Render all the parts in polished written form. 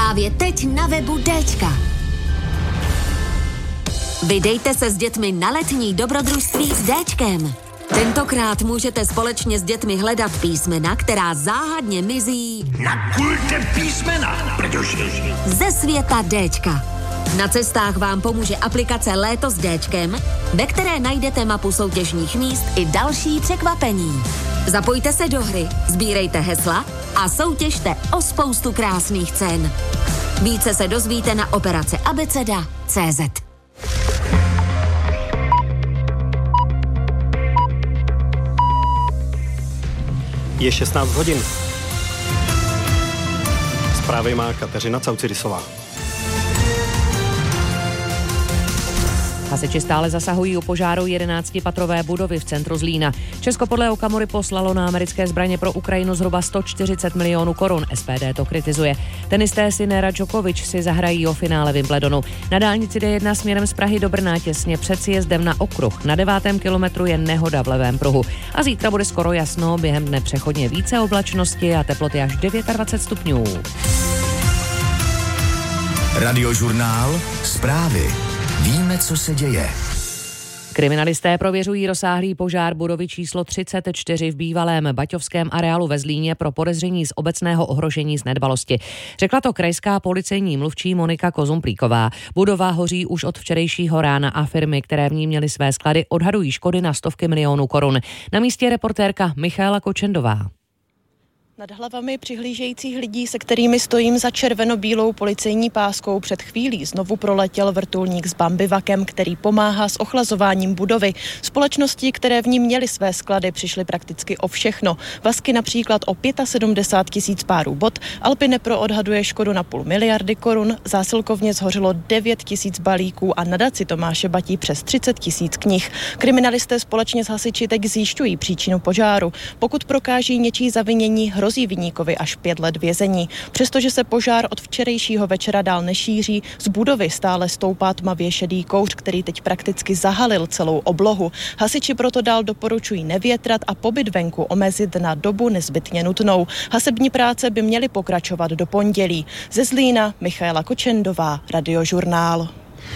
Právě teď na webu Dčka. Vydejte se s dětmi na letní dobrodružství s Dčkem. Tentokrát můžete společně s dětmi hledat písmena, která záhadně mizí na kulte písmena, protože ze světa Dčka. Na cestách vám pomůže aplikace Léto s Dčkem, ve které najdete mapu soutěžních míst i další překvapení. Zapojte se do hry, sbírejte hesla a soutěžte o spoustu krásných cen. Více se dozvíte na operace abeceda.cz. Je 16 hodin. Zprávy má Kateřina Caucidisová. Hasiči stále zasahují u požáru 11patrové budovy v centru Zlína. Česko podle Okamury poslalo na americké zbraně pro Ukrajinu zhruba 140 milionů korun. SPD to kritizuje. Tenisté Sinner a Djokovic si zahrají o finále Wimbledonu. Na dálnici D1 směrem z Prahy do Brna těsně před sjezdem na okruh. Na 9. kilometru je nehoda v levém pruhu. A zítra bude skoro jasno, během dne přechodně více oblačnosti a teploty až 29 stupňů. Radiožurnál, zprávy. Víme, co se děje. Kriminalisté prověřují rozsáhlý požár budovy číslo 34 v bývalém baťovském areálu ve Zlíně pro podezření z obecného ohrožení z nedbalosti. Řekla to krajská policejní mluvčí Monika Kozumplíková. Budova hoří už od včerejšího rána a firmy, které v ní měly své sklady, odhadují škody na stovky milionů korun. Na místě je reportérka Michaela Kočendová. Nad hlavami přihlížejících lidí, se kterými stojím za červeno-bílou policejní páskou, před chvílí znovu proletěl vrtulník s bambivakem, který pomáhá s ochlazováním budovy. Společnosti, které v ní měly své sklady, přišly prakticky o všechno. Vasky například o 75 000 párů bot, Alpinepro odhaduje škodu na 500 miliardy korun, zásilkovně zhořelo 9 000 balíků a nadaci Tomáše Batí přes 30 000 knih. Kriminalisté společně s hasiči teď zjišťují příčinu požáru. Pokud prokáží něčí zavinění, hrozí viníkovi až 5 let vězení. Přestože se požár od včerejšího večera dál nešíří, z budovy stále stoupá tmavě šedý kouř, který teď prakticky zahalil celou oblohu. Hasiči proto dál doporučují nevětrat a pobyt venku omezit na dobu nezbytně nutnou. Hasební práce by měly pokračovat do pondělí. Ze Zlína Michaela Kočendová, Radiožurnál.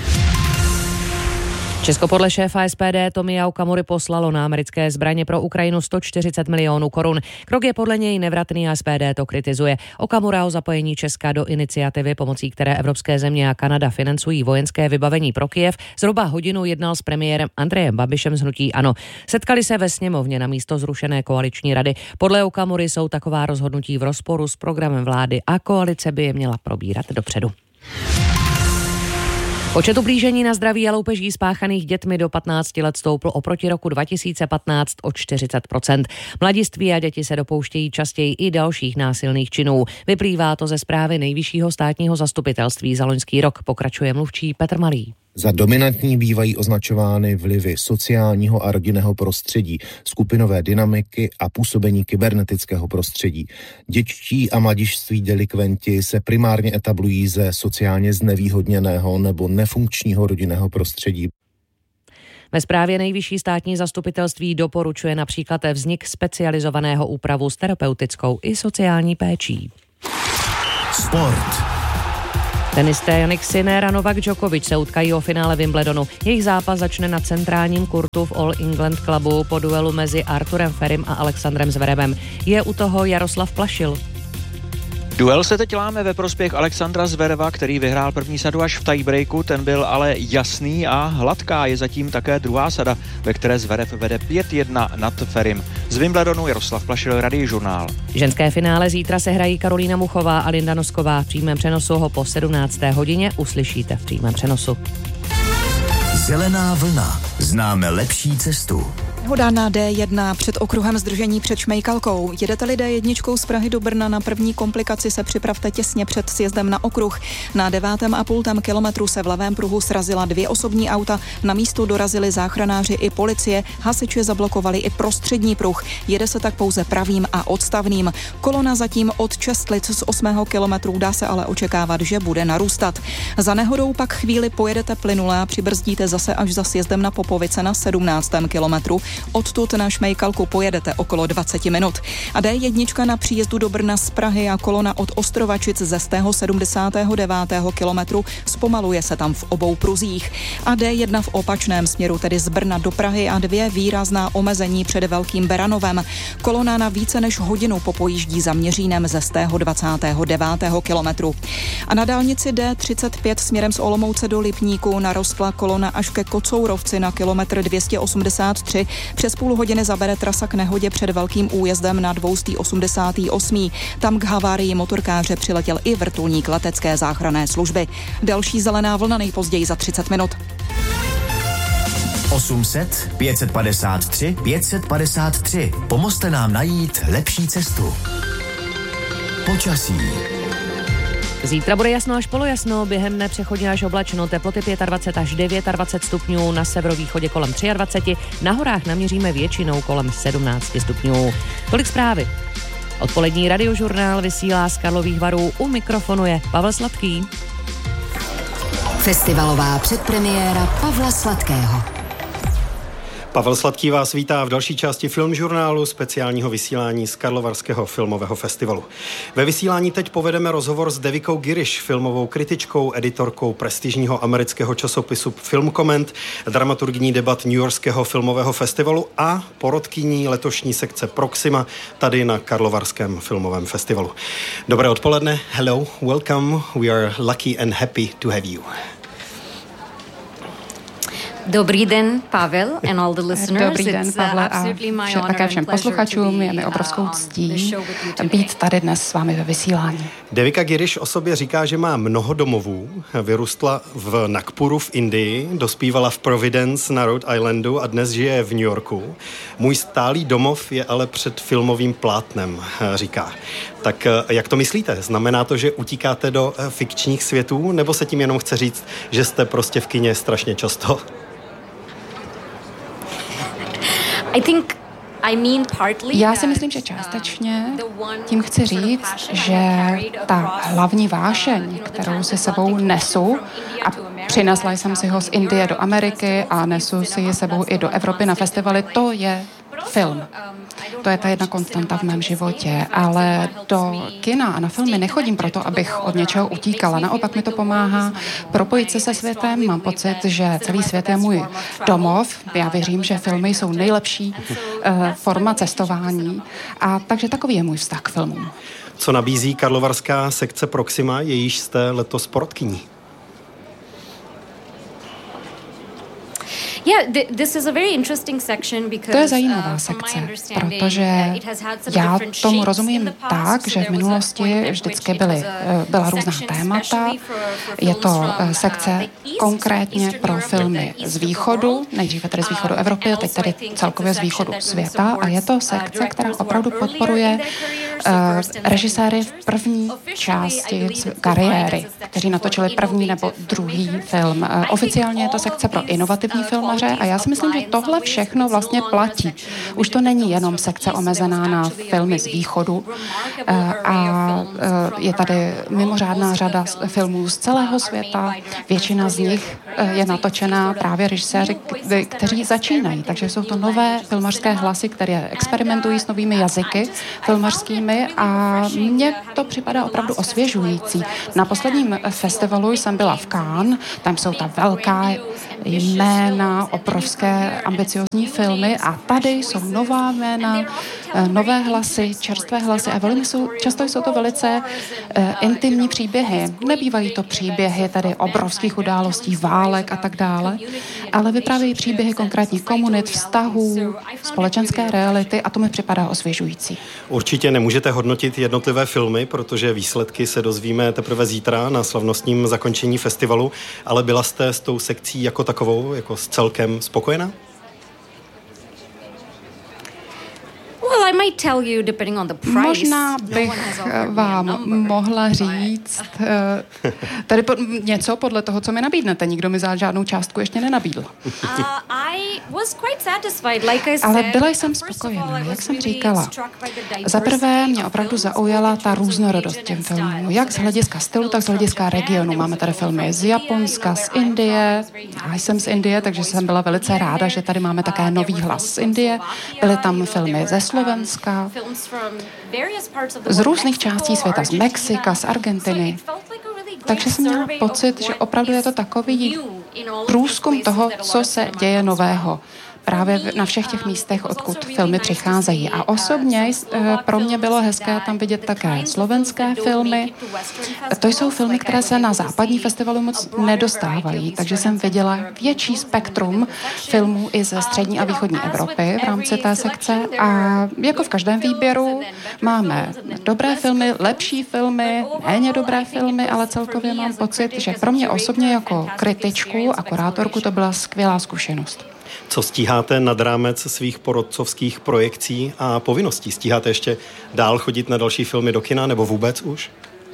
Česko podle šéfa SPD Tomia Okamury poslalo na americké zbraně pro Ukrajinu 140 milionů korun. Krok je podle něj nevratný a SPD to kritizuje. Okamura o zapojení Česka do iniciativy, pomocí které evropské země a Kanada financují vojenské vybavení pro Kyjev, zhruba hodinu jednal s premiérem Andrejem Babišem z hnutí ANO. Setkali se ve sněmovně na místo zrušené koaliční rady. Podle Okamury jsou taková rozhodnutí v rozporu s programem vlády a koalice by je měla probírat dopředu. Počet ublížení na zdraví a loupeží spáchaných dětmi do 15 let stoupl oproti roku 2015 o 40%. Mladiství a děti se dopouštějí častěji i dalších násilných činů. Vyplývá to ze zprávy Nejvyššího státního zastupitelství za loňský rok, pokračuje mluvčí Petr Malý. Za dominantní bývají označovány vlivy sociálního a rodinného prostředí, skupinové dynamiky a působení kybernetického prostředí. Dětští a mladiství delikventi se primárně etablují ze sociálně znevýhodněného nebo nefunkčního rodinného prostředí. Ve zprávě Nejvyšší státní zastupitelství doporučuje například vznik specializovaného úpravu s terapeutickou i sociální péčí. Sport. Tenisté Jannik Sinner a Novak Djokovic se utkají o finále Wimbledonu. Jejich zápas začne na centrálním kurtu v All England Clubu po duelu mezi Arturem Ferim a Alexandrem Zverevem. Je u toho Jaroslav Plašil. Duel se teď láme ve prospěch Alexandra Zvereva, který vyhrál první sadu až v tiebreaku, ten byl ale jasný a hladká je zatím také druhá sada, ve které Zverev vede 5-1 nad Ferim. Z Wimbledonu Jaroslav Plašil, Radiožurnál. Ženské finále zítra se hrají Karolína Muchová a Linda Nosková. V přímém přenosu ho po 17. hodině uslyšíte v přímém přenosu. Zelená vlna. Známe lepší cestu. Nehoda na D1 před okruhem zdržení před Šmejkalkou. Jedete-li D1 z Prahy do Brna, na první komplikaci se připravte těsně před sjezdem na okruh. Na 9,5 kilometru se v levém pruhu srazila 2 osobní auta. Na místo dorazili záchranáři i policie. Hasiči zablokovali i prostřední pruh. Jede se tak pouze pravým a odstavným. Kolona zatím od Čestlic z 8. kilometru, dá se ale očekávat, že bude narůstat. Za nehodou pak chvíli pojedete plynule a přibrzdíte zase až za sjezdem na Popovice na 17. kilometru. Odtud na Šmejkalku pojedete okolo 20 minut. A D1 na příjezdu do Brna z Prahy a kolona od Ostrovačic ze 179. kilometru zpomaluje se tam v obou pruzích. A D1 v opačném směru, tedy z Brna do Prahy a 2 výrazná omezení před Velkým Beranovem. Kolona na více než hodinu popojíždí za Měřínem ze 129. kilometru. A na dálnici D35 směrem z Olomouce do Lipníku narostla kolona až ke Kocourovci na kilometr 283. Přes půl hodiny zabere trasa k nehodě před Velkým újezdem na 288. Tam k havárii motorkáře přiletěl i vrtulník letecké záchranné služby. Další zelená vlna nejpozději za 30 minut. 800 553 553. Pomozte nám najít lepší cestu. Počasí. Zítra bude jasno až polojasno, během dne přechodně až oblačno, teploty 25 až 29 stupňů, na severovýchodě kolem 23, na horách naměříme většinou kolem 17 stupňů. Tolik zprávy. Odpolední radiožurnál vysílá z Karlových Varů, u mikrofonu je Pavel Sladký. Festivalová předpremiéra Pavla Sladkého. Pavel Sladký vás vítá v další části filmžurnálu speciálního vysílání z Karlovarského filmového festivalu. Ve vysílání teď povedeme rozhovor s Devikou Girish, filmovou kritičkou, editorkou prestižního amerického časopisu Film Comment, dramaturgní debat Newyorského filmového festivalu a porodkyní letošní sekce Proxima tady na Karlovarském filmovém festivalu. Dobré odpoledne, hello, welcome, we are lucky and happy to have you. Dobrý den, Pavel and all the listeners. Dobrý den, Pavle, a také všem posluchačům. Je mi obrovskou ctí být tady dnes s vámi ve vysílání. Devika Girish o sobě říká, že má mnoho domovů. Vyrůstla v Nagpuru v Indii, dospívala v Providence na Rhode Islandu a dnes žije v New Yorku. Můj stálý domov je ale před filmovým plátnem, říká. Tak jak to myslíte? Znamená to, že utíkáte do fikčních světů, nebo se tím jenom chce říct, že jste prostě v kině strašně často? Já si myslím, že částečně tím chci říct, že ta hlavní vášeň, kterou si sebou nesu, a přinesla jsem si ho z Indie do Ameriky a nesu si ji sebou i do Evropy na festivaly, to je film. To je ta jedna konstanta v mém životě, ale do kina a na filmy nechodím proto, abych od něčeho utíkala. Naopak mi to pomáhá propojit se světem. Mám pocit, že celý svět je můj domov. Já věřím, že filmy jsou nejlepší forma cestování. A takže takový je můj vztah k filmům. Co nabízí karlovarská sekce Proxima, jejíž jste letos porodkyní? To je zajímavá sekce, protože já tomu rozumím tak, že v minulosti vždycky byla různá témata. Je to sekce konkrétně pro filmy z východu, nejdříve tedy z východu Evropy, teď tedy celkově z východu světa, a je to sekce, která opravdu podporuje režiséry v první části kariéry, kteří natočili první nebo druhý film. Oficiálně je to sekce pro inovativní filmaře a já si myslím, že tohle všechno vlastně platí. Už to není jenom sekce omezená na filmy z východu a je tady mimořádná řada filmů z celého světa. Většina z nich je natočená právě režiséři, kteří začínají. Takže jsou to nové filmařské hlasy, které experimentují s novými jazyky filmařskými a mně to připadá opravdu osvěžující. Na posledním festivalu jsem byla v Cannes, tam jsou ta velká jména, obrovské ambiciozní filmy a tady jsou nová jména, nové hlasy, čerstvé hlasy a často jsou to velice intimní příběhy. Nebývají to příběhy tady obrovských událostí, válek a tak dále, ale vyprávějí příběhy konkrétních komunit, vztahů, společenské reality a to mi připadá osvěžující. Určitě nemůžete hodnotit jednotlivé filmy, protože výsledky se dozvíme teprve zítra na slavnostním zakončení festivalu, ale byla jste s tou sekcí jako takovou, jako s celkem spokojená? Možná bych vám mohla říct tady něco podle toho, co mi nabídnete. Nikdo mi žádnou částku ještě nenabídl. Ale byla jsem spokojená, jak jsem říkala. Za prvé mě opravdu zaujala ta různorodost těm filmů. Jak z hlediska stylu, tak z hlediska regionu. Máme tady filmy z Japonska, z Indie. Já jsem z Indie, takže jsem byla velice ráda, že tady máme také nový hlas z Indie. Byly tam filmy ze Slovenska, z různých částí světa, z Mexika, z Argentiny. Takže jsem měla pocit, že opravdu je to takový průzkum toho, co se děje nového. Právě na všech těch místech, odkud filmy přicházejí. A osobně pro mě bylo hezké tam vidět také slovenské filmy. To jsou filmy, které se na západní festivalu moc nedostávají, takže jsem viděla větší spektrum filmů i ze střední a východní Evropy v rámci té sekce. A jako v každém výběru máme dobré filmy, lepší filmy, méně dobré filmy, ale celkově mám pocit, že pro mě osobně jako kritičku a kurátorku to byla skvělá zkušenost. Co stíháte nad rámec svých porodcovských projekcí a povinností? Stíháte ještě dál chodit na další filmy do kina, nebo vůbec už?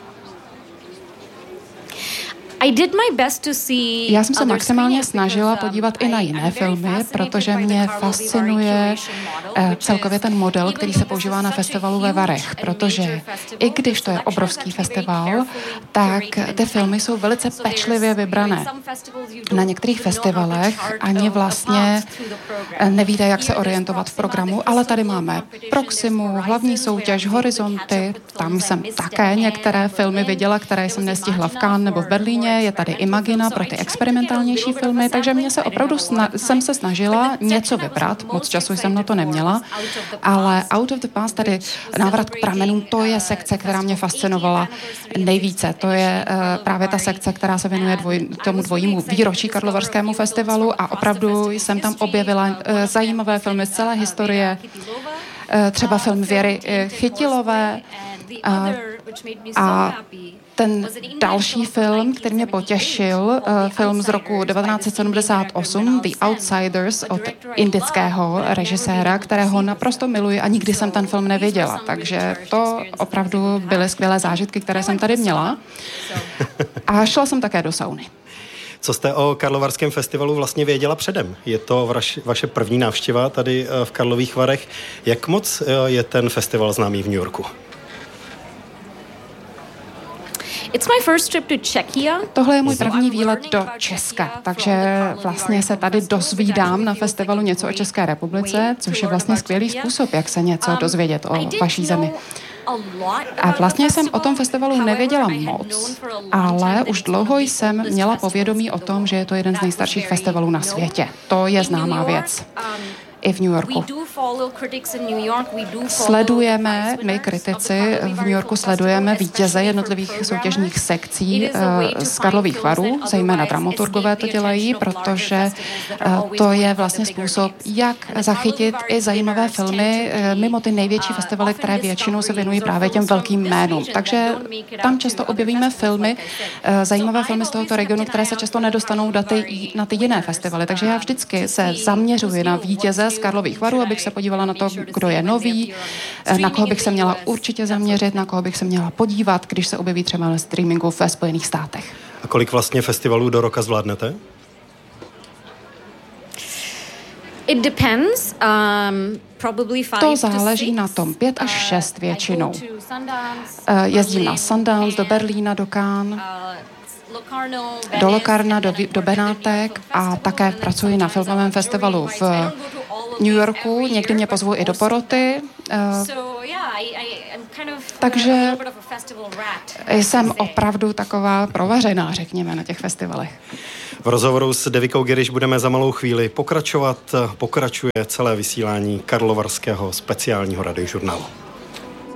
Já jsem se maximálně snažila podívat i na jiné filmy, protože mě fascinuje celkově ten model, který se používá na festivalu ve Varech, protože i když to je obrovský festival, tak ty filmy jsou velice pečlivě vybrané. Na některých festivalech ani vlastně nevíte, jak se orientovat v programu, ale tady máme Proximu, hlavní soutěž, Horizonty, tam jsem také některé filmy viděla, které jsem nestihla v Cannes nebo v Berlíně. Je tady Imagina pro ty experimentálnější filmy, takže mě se opravdu jsem se snažila něco vybrat, moc času jsem na to neměla, ale Out of the Past, tady Návrat k pramenům, to je sekce, která mě fascinovala nejvíce. To je právě ta sekce, která se věnuje tomu dvojímu výročí Karlovarskému festivalu a opravdu jsem tam objevila zajímavé filmy z celé historie, třeba film Věry Chytilové a ten další film, který mě potěšil, film z roku 1978, The Outsiders od indického režiséra, kterého naprosto miluji a nikdy jsem ten film neviděla. Takže to opravdu byly skvělé zážitky, které jsem tady měla. A šla jsem také do sauny. Co jste o Karlovarském festivalu vlastně věděla předem? Je to vaše první návštěva tady v Karlových Varech. Jak moc je ten festival známý v New Yorku? Tohle je můj první výlet do Česka, takže vlastně se tady dozvídám na festivalu něco o České republice, což je vlastně skvělý způsob, jak se něco dozvědět o vaší zemi. A vlastně jsem o tom festivalu nevěděla moc, ale už dlouho jsem měla povědomí o tom, že je to jeden z nejstarších festivalů na světě. To je známá věc. I v New Yorku. Sledujeme, my kritici v New Yorku sledujeme vítěze jednotlivých soutěžních sekcí z Karlových Varů, zejména dramaturgové to dělají, protože to je vlastně způsob, jak zachytit i zajímavé filmy mimo ty největší festivaly, které většinou se věnují právě těm velkým jménům. Takže tam často objevíme filmy, zajímavé filmy z tohoto regionu, které se často nedostanou na ty jiné festivaly. Takže já vždycky se zaměřuji na vítěze z Karlových Varů, abych se podívala na to, kdo je nový, na koho bych se měla určitě zaměřit, na koho bych se měla podívat, když se objeví třeba na streamingu ve Spojených státech. A kolik vlastně festivalů do roka zvládnete? To záleží na tom, 5 až 6 většinou. Jezdím na Sundance, do Berlína, do Cannes, do Locarna, do Benátek a také pracuji na filmovém festivalu v New Yorku, někdy mě pozvou i do poroty, takže jsem opravdu taková provařená, řekněme, na těch festivalech. V rozhovoru s Devikou Girish budeme za malou chvíli pokračovat. Pokračuje celé vysílání Karlovarského speciálního radiožurnálu.